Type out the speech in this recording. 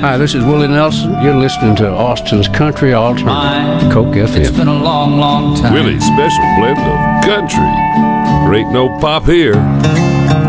Hi, this is Willie Nelson. You're listening to Austin's Country Alternative, Coke FM. It's been a long, long time. Willie's special blend of country. There ain't no pop here.